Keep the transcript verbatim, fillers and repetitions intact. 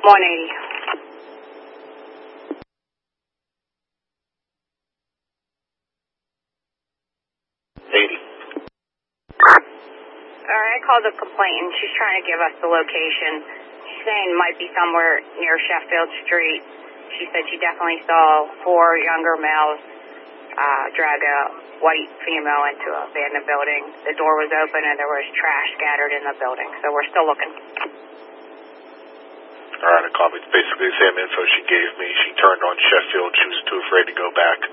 one eighty. eighty. Alright, I called the complainant. She's trying to give us the location. She's saying it might be somewhere near Sheffield Street. She said she definitely saw four younger males uh, drag a white female into an abandoned building. The door was open and there was trash scattered in the building. So we're still looking. Alright, I called me. It's basically the same info she gave me. She turned on Sheffield. She was too afraid to go back.